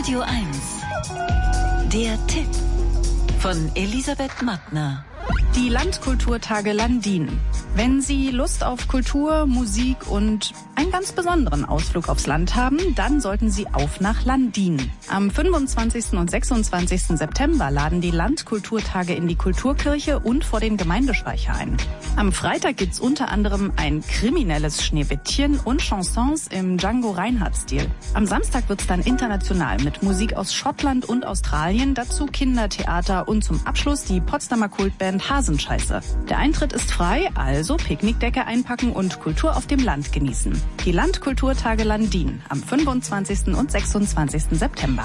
Radio 1. Der Tipp von Elisabeth Mattner. Die Landkulturtage Landin. Wenn Sie Lust auf Kultur, Musik und einen ganz besonderen Ausflug aufs Land haben, dann sollten Sie auf nach Landin. Am 25. und 26. September laden die Landkulturtage in die Kulturkirche und vor den Gemeindespeicher ein. Am Freitag gibt's unter anderem ein kriminelles Schneewittchen und Chansons im Django-Reinhardt-Stil. Am Samstag wird's dann international mit Musik aus Schottland und Australien, dazu Kindertheater und zum Abschluss die Potsdamer Kultband Hasenscheiße. Der Eintritt ist frei, also Picknickdecke einpacken und Kultur auf dem Land genießen. Die Landkulturtage Landin am 25. und 26. September.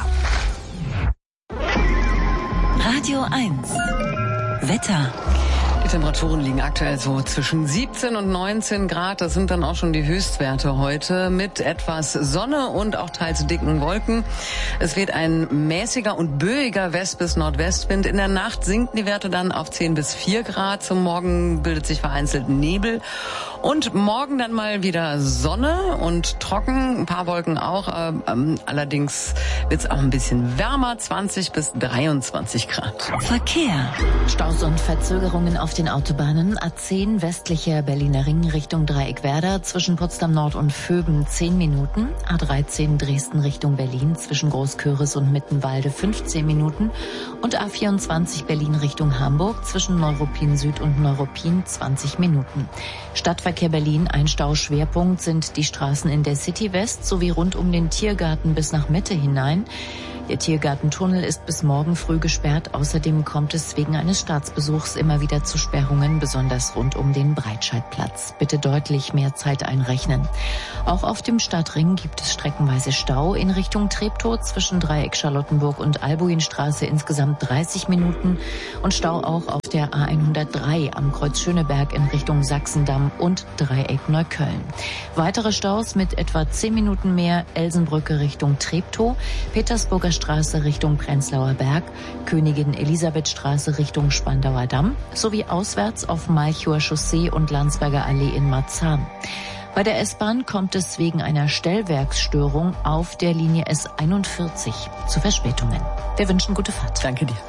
Radio 1. Wetter. Die Temperaturen liegen aktuell so zwischen 17 und 19 Grad. Das sind dann auch schon die Höchstwerte heute mit etwas Sonne und auch teils dicken Wolken. Es weht ein mäßiger und böiger West- bis Nordwestwind. In der Nacht sinken die Werte dann auf 10 bis 4 Grad. Zum Morgen bildet sich vereinzelt Nebel. Und morgen dann mal wieder Sonne und trocken, ein paar Wolken auch. Allerdings wird es auch ein bisschen wärmer, 20 bis 23 Grad. Verkehr. Staus und Verzögerungen auf den Autobahnen. A10 westlicher Berliner Ring Richtung Dreieckwerder zwischen Potsdam Nord und Vöben 10 Minuten. A13 Dresden Richtung Berlin zwischen Großköris und Mittenwalde 15 Minuten. Und A24 Berlin Richtung Hamburg zwischen Neuruppin Süd und Neuruppin 20 Minuten. Stadtverkehr Berlin, ein Stauschwerpunkt sind die Straßen in der City West sowie rund um den Tiergarten bis nach Mitte hinein. Der Tiergartentunnel ist bis morgen früh gesperrt. Außerdem kommt es wegen eines Staatsbesuchs immer wieder zu Sperrungen, besonders rund um den Breitscheidplatz. Bitte deutlich mehr Zeit einrechnen. Auch auf dem Stadtring gibt es streckenweise Stau in Richtung Treptow zwischen Dreieck Charlottenburg und Albuinstraße insgesamt 30 Minuten und Stau auch auf der A103 am Kreuz Schöneberg in Richtung Sachsendamm und Dreieck Neukölln. Weitere Staus mit etwa 10 Minuten mehr Elsenbrücke Richtung Treptow, Petersburger Straße Richtung Prenzlauer Berg, Königin Elisabeth Straße Richtung Spandauer Damm sowie auswärts auf Malchower Chaussee und Landsberger Allee in Marzahn. Bei der S-Bahn kommt es wegen einer Stellwerksstörung auf der Linie S41 zu Verspätungen. Wir wünschen gute Fahrt. Danke dir.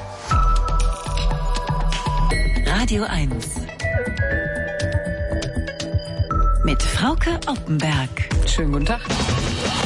Radio 1. Mit Frauke Oppenberg. Schönen guten Tag.